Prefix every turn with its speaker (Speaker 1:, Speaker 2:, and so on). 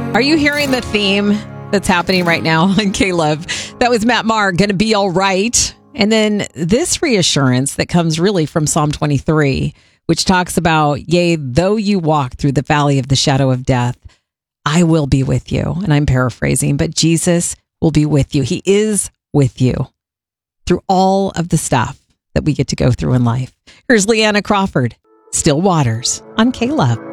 Speaker 1: Are you hearing the theme that's happening right now on K-Love? That was Matt Maher, Gonna Be All Right. And then this reassurance that comes really from Psalm 23, which talks about, yea, though you walk through the valley of the shadow of death, I will be with you. And I'm paraphrasing, but Jesus will be with you. He is with you through all of the stuff that we get to go through in life. Here's Leanna Crawford, Still Waters on K-Love.